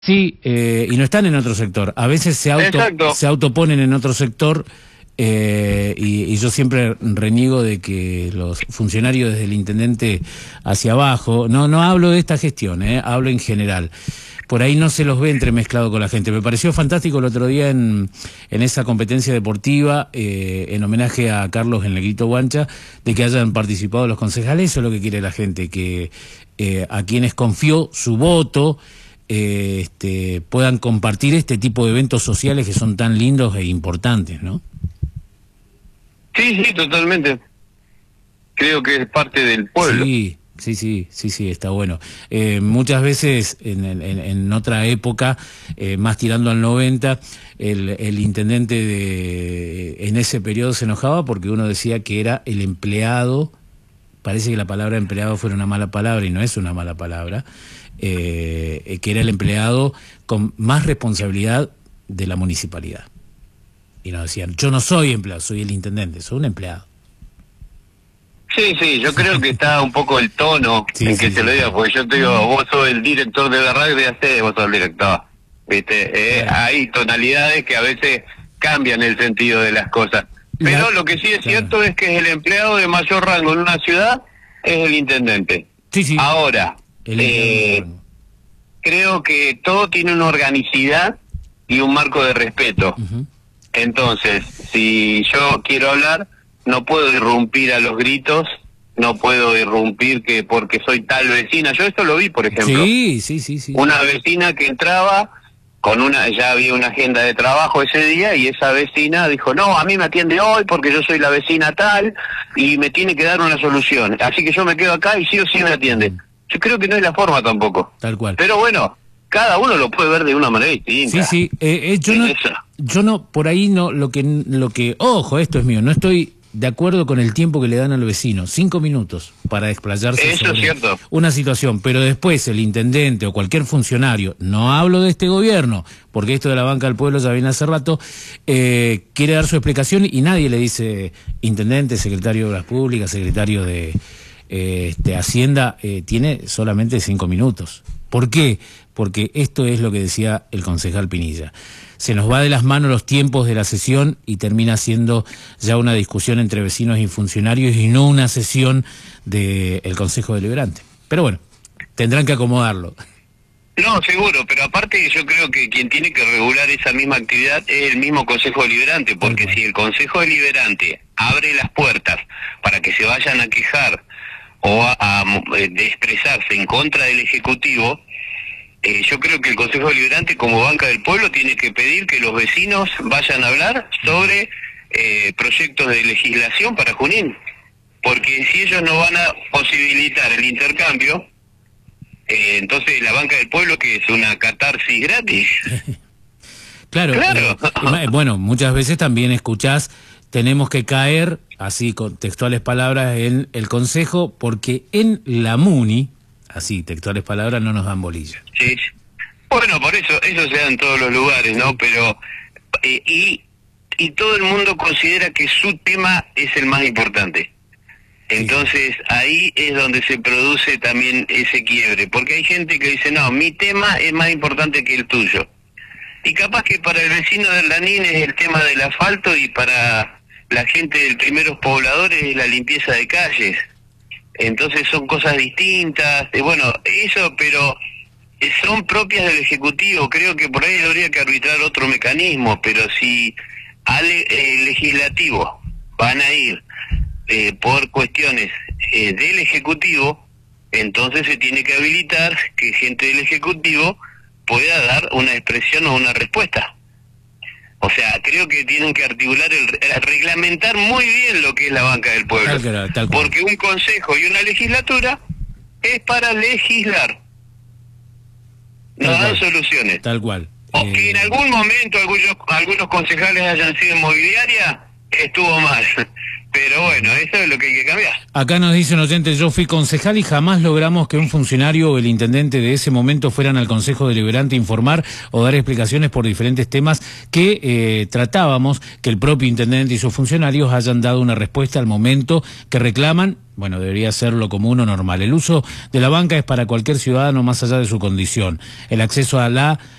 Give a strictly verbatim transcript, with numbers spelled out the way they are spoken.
Sí, eh, y no están en otro sector. A veces se auto se autoponen en otro sector eh, y, y yo siempre reniego de que los funcionarios desde el intendente hacia abajo, no no hablo de esta gestión, eh, hablo en general. Por ahí no se los ve entremezclado con la gente. Me pareció fantástico el otro día en, en esa competencia deportiva, eh, en homenaje a Carlos en el Grito Guancha, de que hayan participado los concejales. Eso es lo que quiere la gente, que eh, a quienes confió su voto eh, este, puedan compartir este tipo de eventos sociales que son tan lindos e importantes, ¿no? Sí, sí, totalmente. Creo que es parte del pueblo. Sí. Sí, sí, sí, sí, está bueno. Eh, muchas veces, en, en, en otra época, eh, más tirando al noventa, el, el intendente de, en ese periodo se enojaba porque uno decía que era el empleado. Parece que la palabra empleado fuera una mala palabra y no es una mala palabra, eh, que era el empleado con más responsabilidad de la municipalidad. Y nos decían, yo no soy empleado, soy el intendente, soy un empleado. Sí, sí, yo creo que está un poco el tono sí, en que sí, se sí. lo diga, porque yo te digo, vos sos el director de la radio, ya sé, vos sos el director, ¿viste? Eh, claro. Hay tonalidades que a veces cambian el sentido de las cosas. Pero claro. lo que sí es claro. cierto es que el empleado de mayor rango en una ciudad es el intendente. Sí, sí. Ahora, eh, creo que todo tiene una organicidad y un marco de respeto. Uh-huh. Entonces, si yo quiero hablar, no puedo irrumpir a los gritos, no puedo irrumpir que porque soy tal vecina. Yo esto lo vi, por ejemplo. Sí, sí, sí, sí. Una vecina que entraba con una, ya había una agenda de trabajo ese día y esa vecina dijo, no, a mí me atiende hoy porque yo soy la vecina tal y me tiene que dar una solución. Así que yo me quedo acá y sí o sí me atiende. Yo creo que no es la forma tampoco. Tal cual. Pero bueno, cada uno lo puede ver de una manera distinta. Sí, sí. Eh, eh, yo, no, yo no, por ahí no, lo que, lo que, ojo, esto es mío, no estoy de acuerdo con el tiempo que le dan al vecino, cinco minutos para desplayarse Eso sobre es cierto. una situación, pero después el intendente o cualquier funcionario, no hablo de este gobierno, porque esto de la banca del pueblo ya viene hace rato, eh, quiere dar su explicación y nadie le dice, intendente, secretario de Obras Públicas, secretario de eh, este, Hacienda, eh, tiene solamente cinco minutos. ¿Por qué? Porque esto es lo que decía el concejal Pinilla. Se nos va de las manos los tiempos de la sesión y termina siendo ya una discusión entre vecinos y funcionarios y no una sesión del Consejo Deliberante. Pero bueno, tendrán que acomodarlo. No, seguro, pero aparte yo creo que quien tiene que regular esa misma actividad es el mismo Consejo Deliberante, porque si el Consejo Deliberante abre las puertas para que se vayan a quejar o a, a, a de expresarse en contra del Ejecutivo, Eh, yo creo que el Consejo Deliberante, como banca del pueblo, tiene que pedir que los vecinos vayan a hablar sobre eh, proyectos de legislación para Junín. Porque si ellos no van a posibilitar el intercambio, eh, entonces la banca del pueblo, que es una catarsis gratis. Claro, claro. Eh, bueno, muchas veces también escuchás, tenemos que caer, así con textuales palabras, en el Consejo, porque en la MUNI, así, textuales palabras, no nos dan bolilla. Sí, bueno, por eso, eso se da en todos los lugares, ¿no? Pero, eh, y, y todo el mundo considera que su tema es el más importante. Entonces, sí. ahí es donde se produce también ese quiebre, porque hay gente que dice, no, mi tema es más importante que el tuyo. Y capaz que para el vecino del Lanín es el tema del asfalto y para la gente del Primeros Pobladores es la limpieza de calles. Entonces son cosas distintas, eh, bueno, eso, pero eh, son propias del Ejecutivo. Creo que por ahí habría que arbitrar otro mecanismo, pero si al eh, legislativo van a ir eh, por cuestiones eh, del Ejecutivo, entonces se tiene que habilitar que gente del Ejecutivo pueda dar una expresión o una respuesta. O sea, creo que tienen que articular, el, el reglamentar muy bien lo que es la banca del pueblo. Tal cual, tal cual. Porque un consejo y una legislatura es para legislar. No tal dan cual. soluciones. Tal cual. O eh... que en algún momento algunos, algunos concejales hayan sido inmobiliaria, estuvo mal. Pero bueno, eso es lo que hay que cambiar. Acá nos dice un oyente, yo fui concejal y jamás logramos que un funcionario o el intendente de ese momento fueran al Consejo Deliberante a informar o dar explicaciones por diferentes temas que eh, tratábamos, que el propio intendente y sus funcionarios hayan dado una respuesta al momento que reclaman. Bueno, debería ser lo común o normal. El uso de la banca es para cualquier ciudadano más allá de su condición. El acceso a la